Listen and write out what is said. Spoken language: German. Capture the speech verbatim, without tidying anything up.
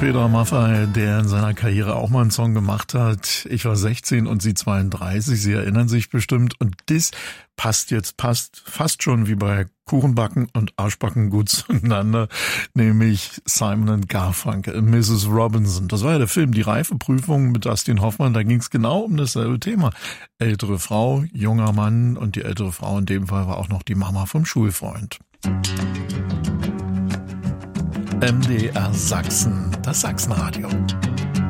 Peter Maffay, der in seiner Karriere auch mal einen Song gemacht hat. Ich war sechzehn und sie zweiunddreißig. Sie erinnern sich bestimmt. Und das passt jetzt, passt fast schon wie bei Kuchenbacken und Arschbacken gut zueinander. Nämlich Simon and Garfunkel, Missus Robinson. Das war ja der Film Die Reifeprüfung mit Dustin Hoffmann. Da ging es genau um dasselbe Thema. Ältere Frau, junger Mann, und die ältere Frau in dem Fall war auch noch die Mama vom Schulfreund. M D R Sachsen, das Sachsenradio.